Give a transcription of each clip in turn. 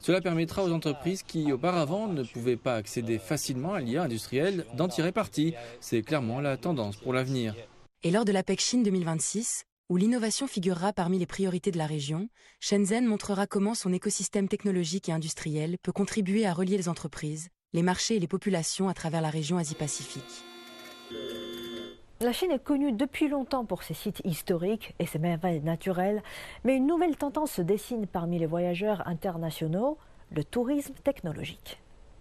Cela permettra aux entreprises qui, auparavant, ne pouvaient pas accéder facilement à l'IA industrielle d'en tirer parti. C'est clairement la tendance pour l'avenir. Et lors de l'APEC Chine 2026, où l'innovation figurera parmi les priorités de la région, Shenzhen montrera comment son écosystème technologique et industriel peut contribuer à relier les entreprises, les marchés et les populations à travers la région Asie-Pacifique. La Chine est connue depuis longtemps pour ses sites historiques et ses merveilles naturelles, mais une nouvelle tendance se dessine parmi les voyageurs internationaux, le tourisme technologique.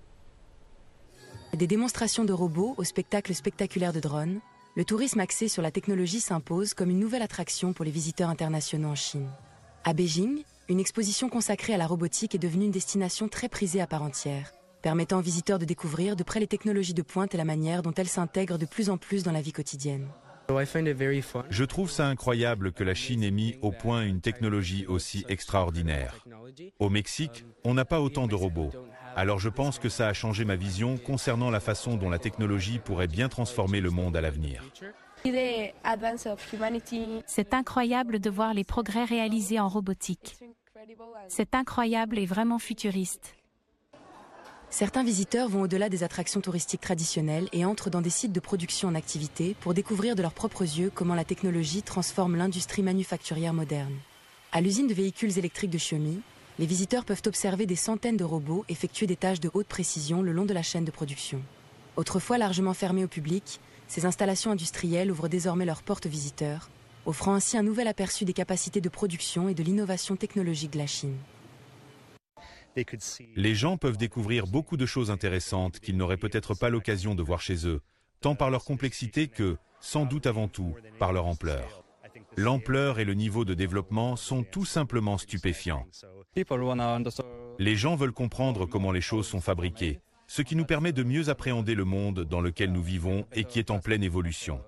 Des démonstrations de robots au spectacle spectaculaire de drones, le tourisme axé sur la technologie s'impose comme une nouvelle attraction pour les visiteurs internationaux en Chine. À Beijing, une exposition consacrée à la robotique est devenue une destination très prisée à part entière, permettant aux visiteurs de découvrir de près les technologies de pointe et la manière dont elles s'intègrent de plus en plus dans la vie quotidienne. Je trouve ça incroyable que la Chine ait mis au point une technologie aussi extraordinaire. Au Mexique, on n'a pas autant de robots. Alors je pense que ça a changé ma vision concernant la façon dont la technologie pourrait bien transformer le monde à l'avenir. C'est incroyable de voir les progrès réalisés en robotique. C'est incroyable et vraiment futuriste. Certains visiteurs vont au-delà des attractions touristiques traditionnelles et entrent dans des sites de production en activité pour découvrir de leurs propres yeux comment la technologie transforme l'industrie manufacturière moderne. À l'usine de véhicules électriques de Xiaomi, les visiteurs peuvent observer des centaines de robots effectuer des tâches de haute précision le long de la chaîne de production. Autrefois largement fermées au public, ces installations industrielles ouvrent désormais leurs portes aux visiteurs, offrant ainsi un nouvel aperçu des capacités de production et de l'innovation technologique de la Chine. Les gens peuvent découvrir beaucoup de choses intéressantes qu'ils n'auraient peut-être pas l'occasion de voir chez eux, tant par leur complexité que, sans doute avant tout, par leur ampleur. L'ampleur et le niveau de développement sont tout simplement stupéfiants. Les gens veulent comprendre comment les choses sont fabriquées, ce qui nous permet de mieux appréhender le monde dans lequel nous vivons et qui est en pleine évolution.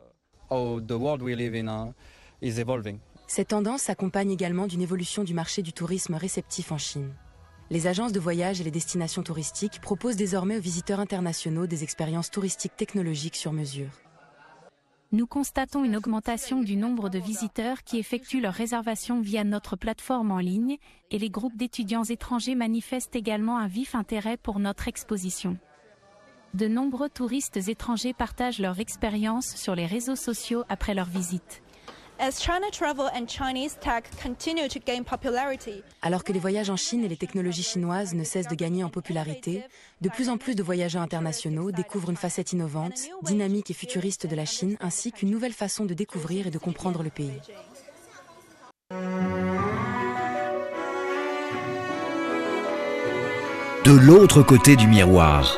Cette tendance s'accompagne également d'une évolution du marché du tourisme réceptif en Chine. Les agences de voyage et les destinations touristiques proposent désormais aux visiteurs internationaux des expériences touristiques technologiques sur mesure. Nous constatons une augmentation du nombre de visiteurs qui effectuent leurs réservations via notre plateforme en ligne et les groupes d'étudiants étrangers manifestent également un vif intérêt pour notre exposition. De nombreux touristes étrangers partagent leur expérience sur les réseaux sociaux après leur visite. Alors que les voyages en Chine et les technologies chinoises ne cessent de gagner en popularité, de plus en plus de voyageurs internationaux découvrent une facette innovante, dynamique et futuriste de la Chine, ainsi qu'une nouvelle façon de découvrir et de comprendre le pays. De l'autre côté du miroir.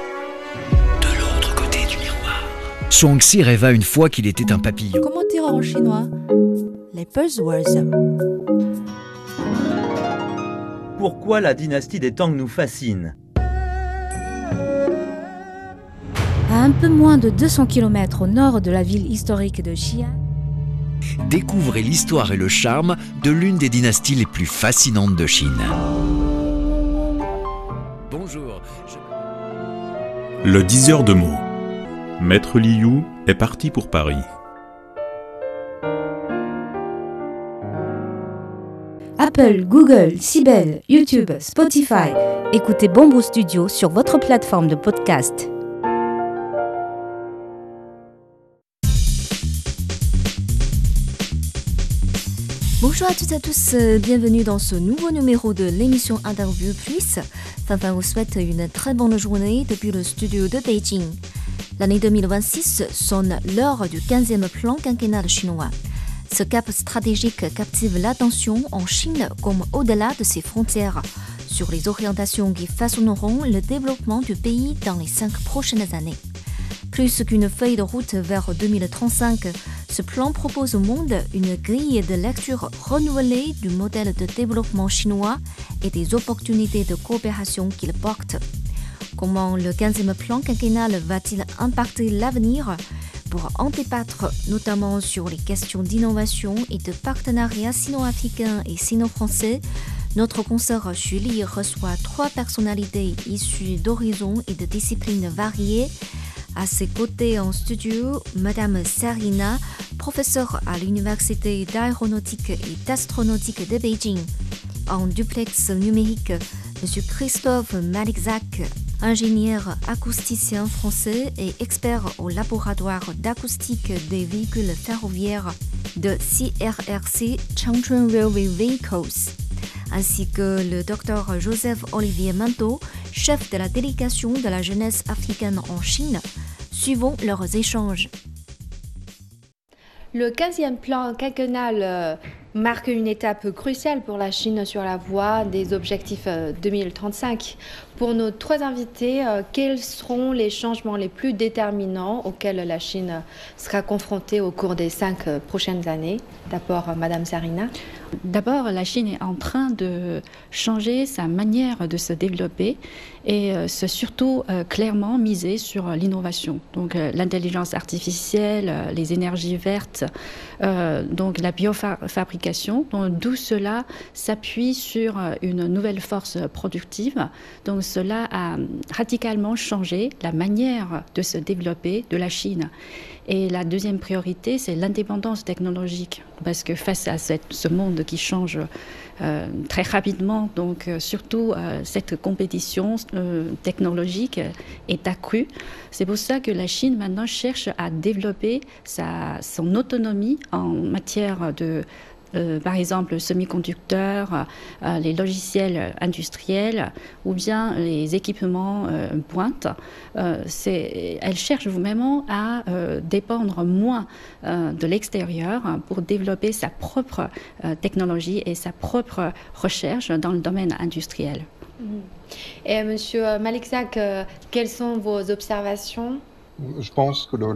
Shuangxi rêva une fois qu'il était un papillon. Comment dire en chinois? Les buzzwords. Pourquoi la dynastie des Tang nous fascine? À un peu moins de 200 km au nord de la ville historique de Xi'an, Découvrez l'histoire et le charme de l'une des dynasties les plus fascinantes de Chine. Bonjour. Le diseur de mots. Maître Liu est parti pour Paris. Apple, Google, Sibel, YouTube, Spotify. Écoutez Bamboo Studio sur votre plateforme de podcast. Bonjour à toutes et à tous, bienvenue dans ce nouveau numéro de l'émission Interview Plus. Fanfan vous souhaite une très bonne journée depuis le studio de Beijing. L'année 2026 sonne l'heure du 15e plan quinquennal chinois. Ce cap stratégique captive l'attention en Chine comme au-delà de ses frontières, sur les orientations qui façonneront le développement du pays dans les 5 prochaines années. Plus qu'une feuille de route vers 2035, ce plan propose au monde une grille de lecture renouvelée du modèle de développement chinois et des opportunités de coopération qu'il porte. Comment le 15e plan quinquennal va-t-il impacter l'avenir? Pour en débattre notamment sur les questions d'innovation et de partenariat sino-africain et sino-français, notre consoeur Julie reçoit 3 personnalités issues d'horizons et de disciplines variées. À ses côtés en studio, Madame Sarina, professeure à l'Université d'aéronautique et d'astronautique de Beijing. En duplex numérique, M. Christophe Malikzak, ingénieur acousticien français et expert au laboratoire d'acoustique des véhicules ferroviaires de CRRC Changchun Railway Vehicles, ainsi que le Dr Joseph-Olivier Mando, chef de la délégation de la jeunesse africaine en Chine. Suivons leurs échanges. Le 15e plan quinquennal marque une étape cruciale pour la Chine sur la voie des objectifs 2035. Pour nos 3 invités, quels seront les changements les plus déterminants auxquels la Chine sera confrontée au cours des 5 prochaines années? D'abord, Madame Zarina. D'abord, la Chine est en train de changer sa manière de se développer et c'est surtout clairement misé sur l'innovation. Donc l'intelligence artificielle, les énergies vertes, donc la biofabrication. Donc d'où cela s'appuie sur une nouvelle force productive. Donc cela a radicalement changé la manière de se développer de la Chine. Et la deuxième priorité, c'est l'indépendance technologique, parce que face à ce monde qui change très rapidement, donc surtout cette compétition technologique est accrue. C'est pour ça que la Chine maintenant cherche à développer son autonomie en matière de par exemple semi-conducteurs, les logiciels industriels ou bien les équipements pointe. Elle cherche vraiment à dépendre moins de l'extérieur pour développer sa propre technologie et sa propre recherche dans le domaine industriel. Et Monsieur Malikzak, quelles sont vos observations? Je pense que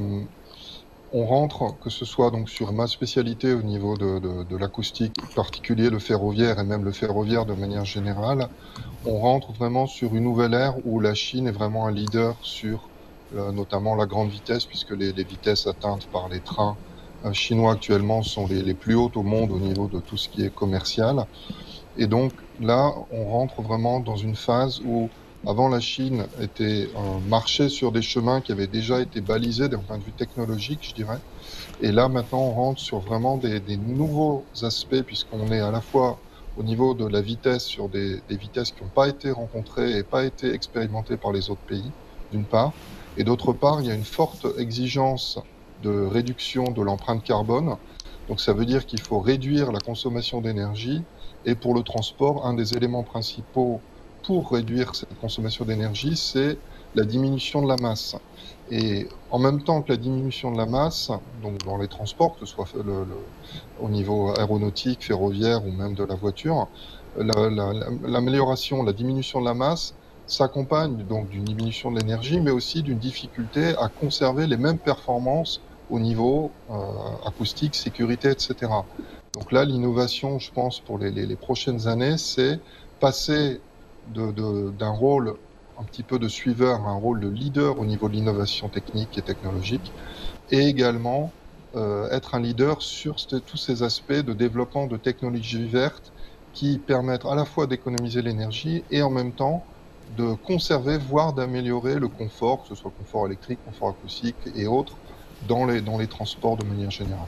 on rentre, que ce soit donc sur ma spécialité au niveau de l'acoustique, en particulier le ferroviaire et même le ferroviaire de manière générale, on rentre vraiment sur une nouvelle ère où la Chine est vraiment un leader sur notamment la grande vitesse, puisque les vitesses atteintes par les trains chinois actuellement sont les plus hautes au monde au niveau de tout ce qui est commercial. Et donc là, on rentre vraiment dans une phase où avant, la Chine marchait sur des chemins qui avaient déjà été balisés d'un point de vue technologique, je dirais. Et là, maintenant, on rentre sur vraiment des nouveaux aspects, puisqu'on est à la fois au niveau de la vitesse, sur des vitesses qui n'ont pas été rencontrées et pas été expérimentées par les autres pays, d'une part. Et d'autre part, il y a une forte exigence de réduction de l'empreinte carbone. Donc ça veut dire qu'il faut réduire la consommation d'énergie. Et pour le transport, un des éléments principaux pour réduire cette consommation d'énergie, c'est la diminution de la masse. Et en même temps que la diminution de la masse, donc dans les transports, que ce soit au niveau aéronautique, ferroviaire ou même de la voiture, l'amélioration, la diminution de la masse s'accompagne donc d'une diminution de l'énergie, mais aussi d'une difficulté à conserver les mêmes performances au niveau acoustique, sécurité, etc. Donc là, l'innovation, je pense, pour les prochaines années, c'est passer d'un rôle un petit peu de suiveur à un rôle de leader au niveau de l'innovation technique et technologique, et également être un leader sur tous ces aspects de développement de technologies vertes qui permettent à la fois d'économiser l'énergie et en même temps de conserver, voire d'améliorer le confort, que ce soit confort électrique, confort acoustique et autres, dans les transports de manière générale.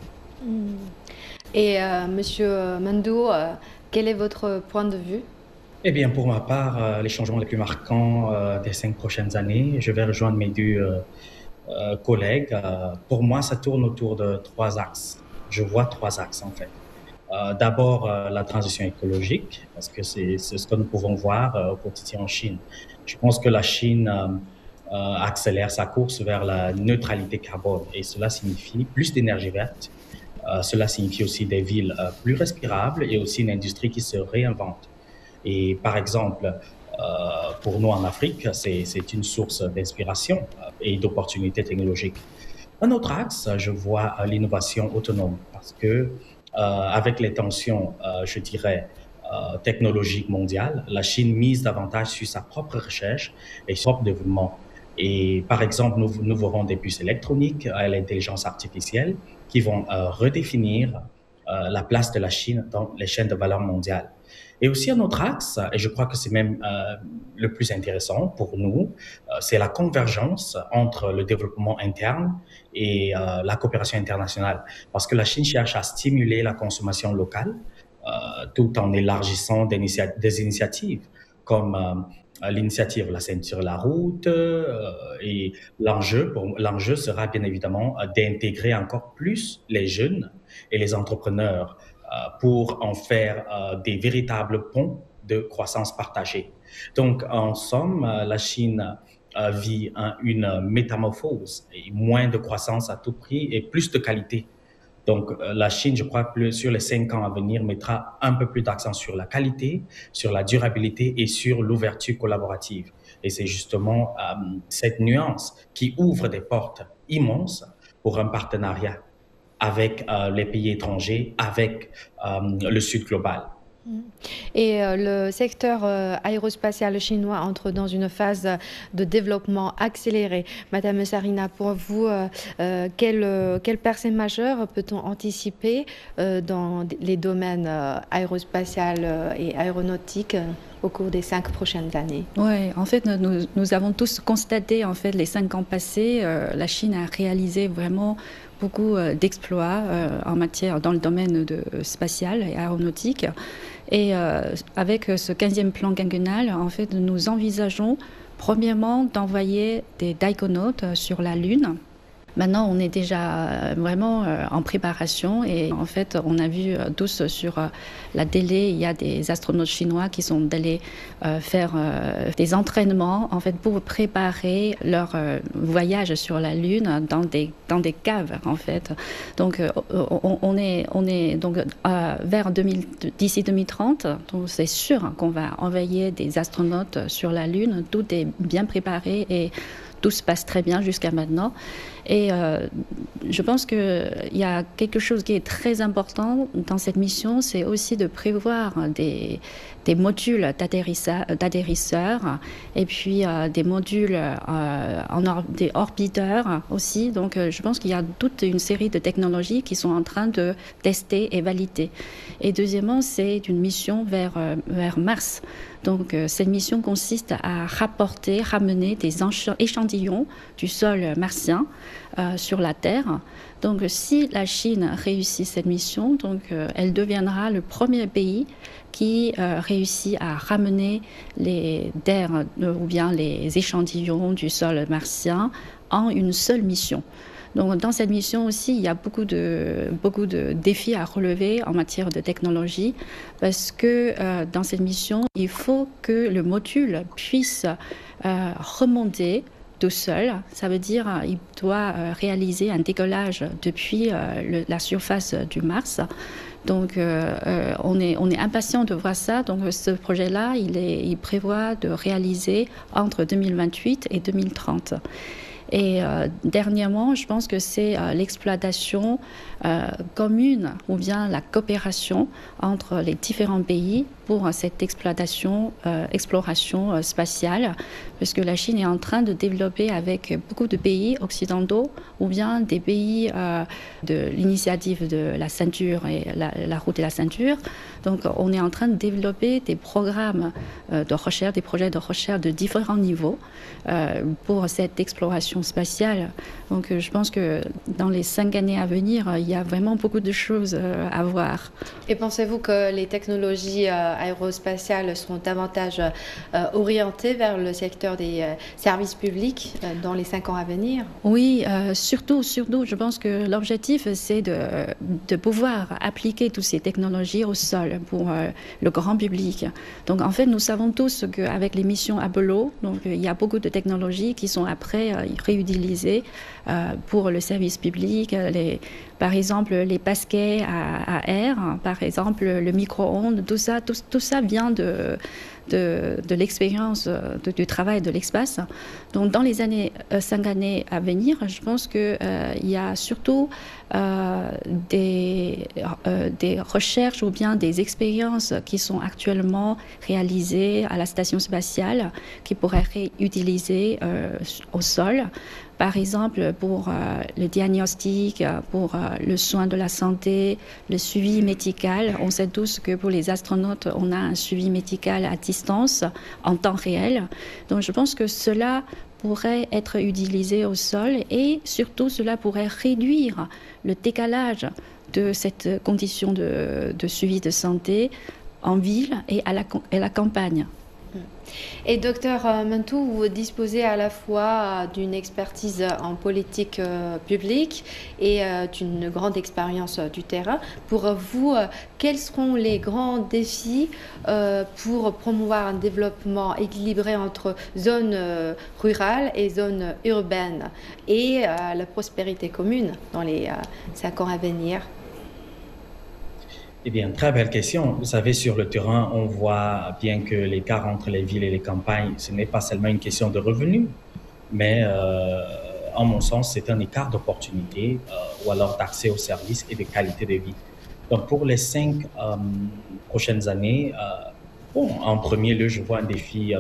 Et Monsieur Mando, quel est votre point de vue? Eh bien, pour ma part, les changements les plus marquants des 5 prochaines années, je vais rejoindre mes 2 collègues. Pour moi, ça tourne autour de 3 axes. Je vois 3 axes, en fait. D'abord, la transition écologique, parce que c'est ce que nous pouvons voir au quotidien en Chine. Je pense que la Chine accélère sa course vers la neutralité carbone, et cela signifie plus d'énergie verte. Cela signifie aussi des villes plus respirables et aussi une industrie qui se réinvente. Et par exemple, pour nous en Afrique, c'est une source d'inspiration et d'opportunités technologiques. Un autre axe, je vois l'innovation autonome, parce que avec les tensions, je dirais, technologiques mondiales, la Chine mise davantage sur sa propre recherche et son propre développement. Et par exemple, nous verrons des puces électroniques à l'intelligence artificielle qui vont redéfinir la place de la Chine dans les chaînes de valeur mondiales. Et aussi un autre axe, et je crois que c'est même le plus intéressant pour nous, c'est la convergence entre le développement interne et la coopération internationale. Parce que la Chine cherche à stimuler la consommation locale tout en élargissant des initiatives comme l'initiative La ceinture, la route, et l'enjeu sera bien évidemment d'intégrer encore plus les jeunes et les entrepreneurs pour en faire des véritables ponts de croissance partagée. Donc, en somme, la Chine vit une métamorphose, et moins de croissance à tout prix et plus de qualité. Donc, la Chine, je crois que sur les 5 ans à venir, mettra un peu plus d'accent sur la qualité, sur la durabilité et sur l'ouverture collaborative. Et c'est justement cette nuance qui ouvre des portes immenses pour un partenariat avec les pays étrangers, avec le Sud global. Et le secteur aérospatial chinois entre dans une phase de développement accéléré. Madame Sarina, pour vous, quel percée majeure peut-on anticiper dans les domaines aérospatial et aéronautique au cours des 5 prochaines années? Oui, en fait, nous avons tous constaté, en fait, les 5 ans passés, la Chine a réalisé vraiment beaucoup d'exploits dans le domaine spatial et aéronautique. Et avec ce 15e plan quinquennal, en fait, nous envisageons premièrement d'envoyer des daikonautes sur la Lune. Maintenant, on est déjà vraiment en préparation et en fait, on a vu tous sur la télé, il y a des astronautes chinois qui sont allés faire des entraînements en fait pour préparer leur voyage sur la Lune dans des caves en fait. Donc, on est donc vers d'ici 2030. Donc, c'est sûr qu'on va envoyer des astronautes sur la Lune. Tout est bien préparé et tout se passe très bien jusqu'à maintenant. Et je pense qu'il y a quelque chose qui est très important dans cette mission, c'est aussi de prévoir des modules d'atterrisseurs et puis des modules des orbiteurs aussi. Donc je pense qu'il y a toute une série de technologies qui sont en train de tester et valider. Et deuxièmement, c'est une mission vers Mars. Donc cette mission consiste à ramener des échantillons du sol martien sur la Terre. Donc si la Chine réussit cette mission, donc, elle deviendra le premier pays qui réussit à ramener les échantillons du sol martien en une seule mission. Donc, dans cette mission aussi, il y a beaucoup de défis à relever en matière de technologie parce que dans cette mission, il faut que le module puisse remonter tout seul. Ça veut dire qu'il doit réaliser un décollage depuis la surface du Mars. Donc, on est impatient de voir ça. Donc, ce projet-là, il prévoit de réaliser entre 2028 et 2030. Et dernièrement, je pense que c'est l'exploitation commune ou bien la coopération entre les différents pays pour cette exploration spatiale, parce que la Chine est en train de développer avec beaucoup de pays occidentaux ou bien des pays de l'initiative de la ceinture et la route et la ceinture. Donc, on est en train de développer des programmes de recherche, des projets de recherche de différents niveaux pour cette exploration spatiale. Donc, je pense que dans les 5 années à venir, il y a vraiment beaucoup de choses à voir. Et pensez-vous que les technologies aérospatiales seront davantage orientées vers le secteur des services publics dans les 5 ans à venir? Oui, surtout, je pense que l'objectif, c'est de pouvoir appliquer toutes ces technologies au sol pour le grand public. Donc, en fait, nous savons tous qu'avec les missions Apollo, donc, il y a beaucoup de technologies qui sont après réutilisées pour le service public. Par exemple, les pasquets à air, par exemple, le micro-ondes, tout ça vient de l'expérience du travail de l'espace. Donc, dans les 5 années à venir, je pense qu'il y a surtout des recherches ou bien des expériences qui sont actuellement réalisées à la station spatiale qui pourraient être réutilisées au sol. Par exemple, pour le diagnostic, pour le soin de la santé, le suivi médical. On sait tous que pour les astronautes, on a un suivi médical à distance, en temps réel. Donc, je pense que cela pourrait être utilisé au sol et surtout, cela pourrait réduire le décalage de cette condition de suivi de santé en ville et à la campagne. Et docteur Mantou, vous disposez à la fois d'une expertise en politique publique et d'une grande expérience du terrain. Pour vous, quels seront les grands défis pour promouvoir un développement équilibré entre zones rurales et zones urbaines et la prospérité commune dans les 5 ans à venir? Eh bien, très belle question. Vous savez, sur le terrain, on voit bien que l'écart entre les villes et les campagnes, ce n'est pas seulement une question de revenus, mais en mon sens, c'est un écart d'opportunité ou alors d'accès aux services et de qualité de vie. Donc, pour les 5 prochaines années, en premier lieu, je vois un défi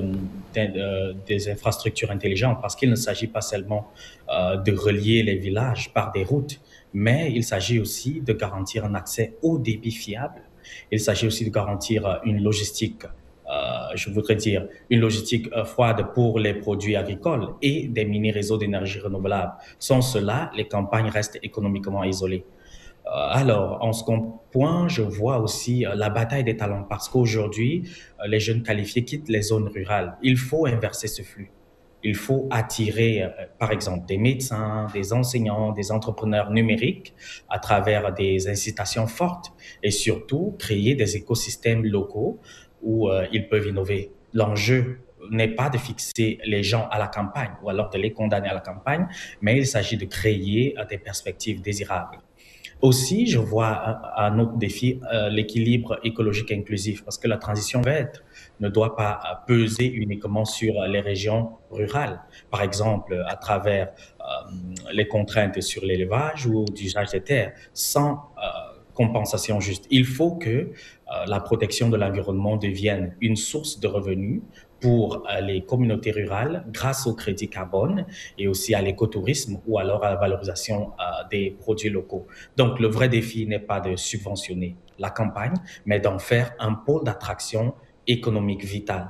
des infrastructures intelligentes parce qu'il ne s'agit pas seulement de relier les villages par des routes, mais il s'agit aussi de garantir un accès au débit fiable. Il s'agit aussi de garantir une logistique, je voudrais dire, une logistique froide pour les produits agricoles et des mini-réseaux d'énergie renouvelable. Sans cela, les campagnes restent économiquement isolées. Alors, en second point, je vois aussi la bataille des talents parce qu'aujourd'hui, les jeunes qualifiés quittent les zones rurales. Il faut inverser ce flux. Il faut attirer, par exemple, des médecins, des enseignants, des entrepreneurs numériques à travers des incitations fortes et surtout créer des écosystèmes locaux où ils peuvent innover. L'enjeu n'est pas de fixer les gens à la campagne ou alors de les condamner à la campagne, mais il s'agit de créer des perspectives désirables. Aussi, je vois un autre défi, l'équilibre écologique inclusif, parce que la transition verte ne doit pas peser uniquement sur les régions rurales. Par exemple, à travers les contraintes sur l'élevage ou l'usage des terres, sans compensation juste. Il faut que la protection de l'environnement devienne une source de revenus pour les communautés rurales grâce au crédit carbone et aussi à l'écotourisme ou alors à la valorisation des produits locaux. Donc, le vrai défi n'est pas de subventionner la campagne, mais d'en faire un pôle d'attraction économique vital.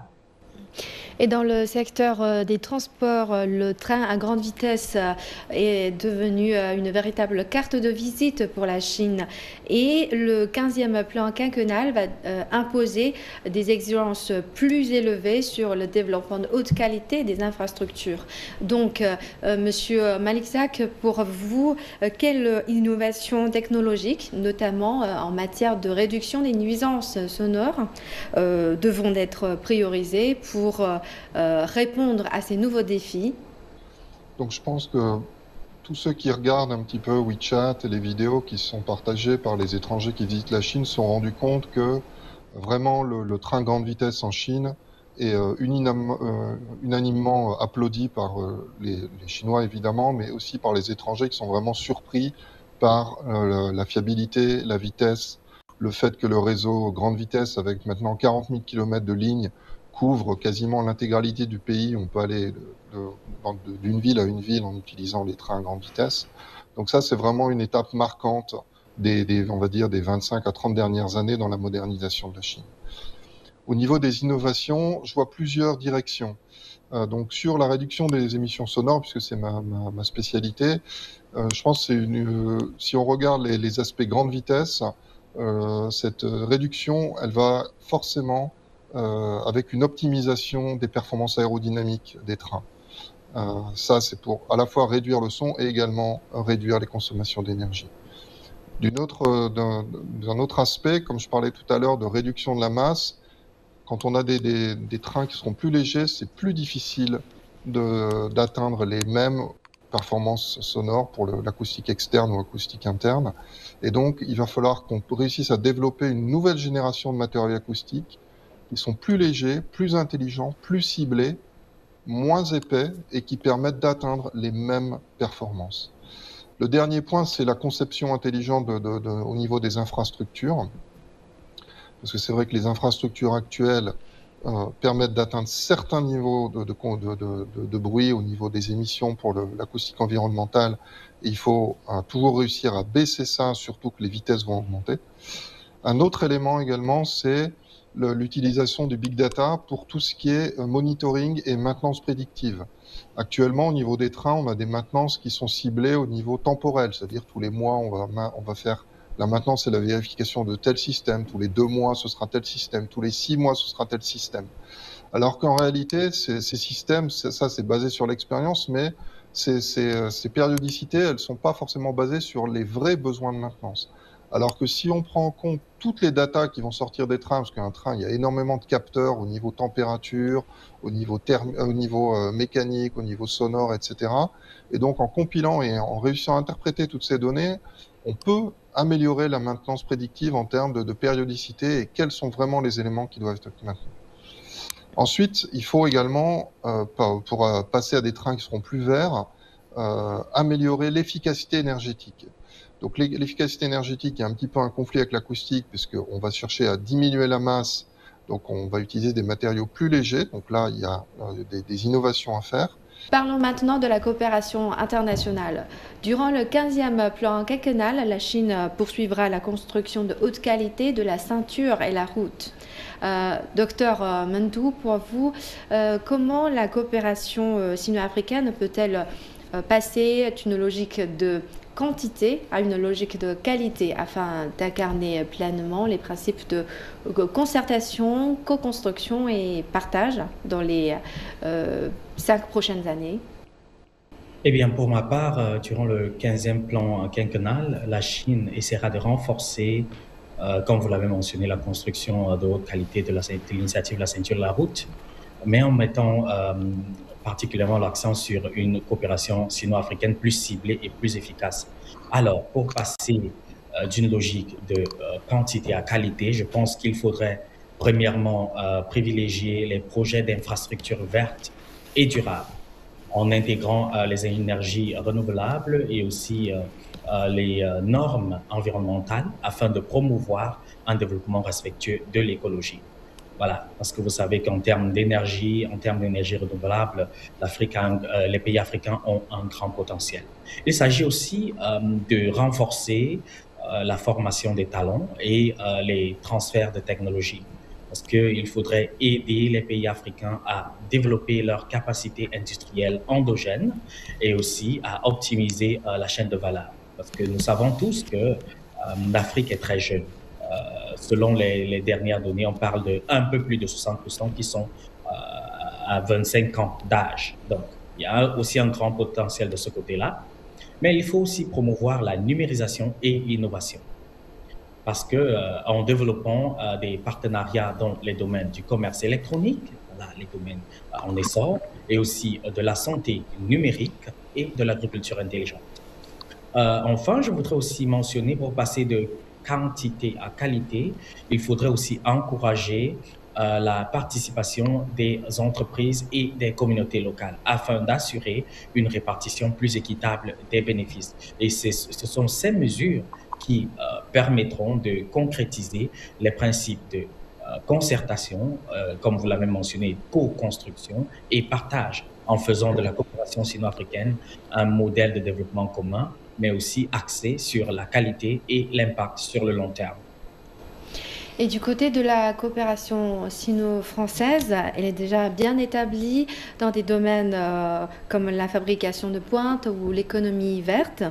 Et dans le secteur des transports, le train à grande vitesse est devenu une véritable carte de visite pour la Chine. Et le 15e plan quinquennal va imposer des exigences plus élevées sur le développement de haute qualité des infrastructures. Donc, Monsieur Malikzak, pour vous, quelle innovation technologique, notamment en matière de réduction des nuisances sonores, devront être priorisées pour répondre à ces nouveaux défis? Donc je pense que tous ceux qui regardent un petit peu WeChat et les vidéos qui sont partagées par les étrangers qui visitent la Chine se sont rendus compte que vraiment le train grande vitesse en Chine est unanimement applaudi par les Chinois évidemment, mais aussi par les étrangers qui sont vraiment surpris par la fiabilité, la vitesse, le fait que le réseau grande vitesse avec maintenant 40 000 km de lignes couvre quasiment l'intégralité du pays. On peut aller d'une ville à une ville en utilisant les trains à grande vitesse. Donc ça, c'est vraiment une étape marquante on va dire, des 25 à 30 dernières années dans la modernisation de la Chine. Au niveau des innovations, je vois plusieurs directions. Donc sur la réduction des émissions sonores, puisque c'est ma spécialité, je pense que si on regarde les aspects grande vitesse, cette réduction, elle va forcément avec une optimisation des performances aérodynamiques des trains. Ça, c'est pour à la fois réduire le son et également réduire les consommations d'énergie. D'un autre aspect, comme je parlais tout à l'heure de réduction de la masse, quand on a des trains qui seront plus légers, c'est plus difficile d'atteindre les mêmes performances sonores pour l'acoustique externe ou l'acoustique interne. Et donc, il va falloir qu'on réussisse à développer une nouvelle génération de matériaux acoustiques qui sont plus légers, plus intelligents, plus ciblés, moins épais et qui permettent d'atteindre les mêmes performances. Le dernier point, c'est la conception intelligente au niveau des infrastructures. Parce que c'est vrai que les infrastructures actuelles permettent d'atteindre certains niveaux de bruit au niveau des émissions pour l'acoustique environnementale. Et il faut toujours réussir à baisser ça, surtout que les vitesses vont augmenter. Un autre élément également, c'est l'utilisation du big data pour tout ce qui est monitoring et maintenance prédictive. Actuellement, au niveau des trains, on a des maintenances qui sont ciblées au niveau temporel, c'est-à-dire tous les mois, on va faire la maintenance et la vérification de tel système, tous les 2 mois, ce sera tel système, tous les 6 mois, ce sera tel système. Alors qu'en réalité, ces systèmes, ça c'est basé sur l'expérience, mais ces périodicités, elles ne sont pas forcément basées sur les vrais besoins de maintenance. Alors que si on prend en compte toutes les datas qui vont sortir des trains, parce qu'un train, il y a énormément de capteurs au niveau température, au niveau mécanique, au niveau sonore, etc. Et donc en compilant et en réussissant à interpréter toutes ces données, on peut améliorer la maintenance prédictive en termes de périodicité et quels sont vraiment les éléments qui doivent être maintenus. Ensuite, il faut également, pour passer à des trains qui seront plus verts, améliorer l'efficacité énergétique. Donc l'efficacité énergétique est un petit peu un conflit avec l'acoustique, puisqu'on va chercher à diminuer la masse, donc on va utiliser des matériaux plus légers, donc là il y a des innovations à faire. Parlons maintenant de la coopération internationale. Durant le 15e plan quinquennal, la Chine poursuivra la construction de haute qualité de la ceinture et la route. Docteur Mendou, pour vous, comment la coopération sino-africaine peut-elle passer d'une logique de quantité à une logique de qualité afin d'incarner pleinement les principes de concertation, co-construction et partage dans les 5 prochaines années? Eh bien, pour ma part, durant le 15e plan quinquennal, la Chine essaiera de renforcer, comme vous l'avez mentionné, la construction de haute qualité de l'initiative La ceinture de la route, mais en mettant particulièrement l'accent sur une coopération sino-africaine plus ciblée et plus efficace. Alors, pour passer d'une logique de quantité à qualité, je pense qu'il faudrait premièrement privilégier les projets d'infrastructures vertes et durables, en intégrant les énergies renouvelables et aussi les normes environnementales afin de promouvoir un développement respectueux de l'écologie. Voilà, parce que vous savez qu'en termes d'énergie, renouvelable, les pays africains ont un grand potentiel. Il s'agit aussi de renforcer la formation des talents et les transferts de technologies, parce qu'il faudrait aider les pays africains à développer leurs capacités industrielles endogènes et aussi à optimiser la chaîne de valeur, parce que nous savons tous que l'Afrique est très jeune. Selon les dernières données, on parle de un peu plus de 60% qui sont à 25 ans d'âge. Donc, il y a aussi un grand potentiel de ce côté-là. Mais il faut aussi promouvoir la numérisation et l'innovation. Parce que en développant des partenariats dans les domaines du commerce électronique, les domaines en essor, et aussi de la santé numérique et de l'agriculture intelligente. Enfin, je voudrais aussi mentionner, pour passer de quantité à qualité, il faudrait aussi encourager la participation des entreprises et des communautés locales afin d'assurer une répartition plus équitable des bénéfices. Et ce sont ces mesures qui permettront de concrétiser les principes de concertation, comme vous l'avez mentionné, co-construction et partage, en faisant de la coopération sino-africaine un modèle de développement commun, mais aussi axé sur la qualité et l'impact sur le long terme. Et du côté de la coopération sino-française, elle est déjà bien établie dans des domaines comme la fabrication de pointe ou l'économie verte.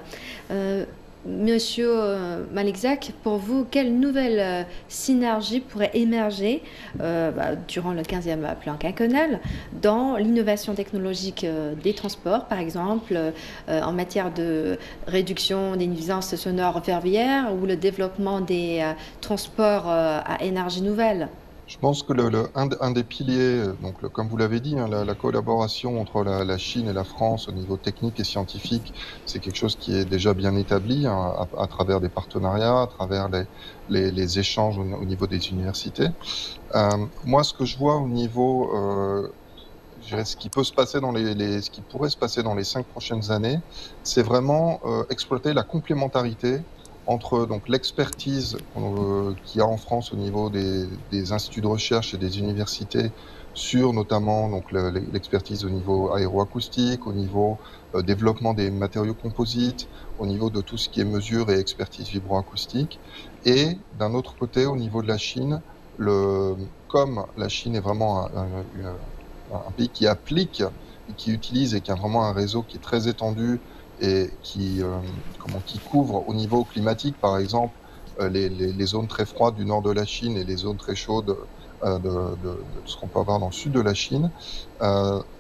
Monsieur Malikzak, pour vous, quelle nouvelle synergie pourrait émerger durant le 15e plan quinquennal dans l'innovation technologique des transports, par exemple, en matière de réduction des nuisances sonores ferroviaires ou le développement des transports à énergie nouvelle? Je pense que un des piliers, donc comme vous l'avez dit, la collaboration entre la Chine et la France au niveau technique et scientifique, c'est quelque chose qui est déjà bien établi à travers des partenariats, à travers les échanges au niveau des universités. Moi, ce que je vois au niveau, je dirais, ce qui peut se passer ce qui pourrait se passer dans les 5 prochaines années, c'est vraiment exploiter la complémentarité entre donc l'expertise qu'il y a en France au niveau des instituts de recherche et des universités sur notamment donc l'expertise au niveau aéroacoustique, au niveau développement des matériaux composites, au niveau de tout ce qui est mesure et expertise vibroacoustique, et d'un autre côté au niveau de la Chine, comme la Chine est vraiment un pays qui applique et qui utilise et qui a vraiment un réseau qui est très étendu et qui couvre au niveau climatique, par exemple, les zones très froides du nord de la Chine et les zones très chaudes de ce qu'on peut avoir dans le sud de la Chine.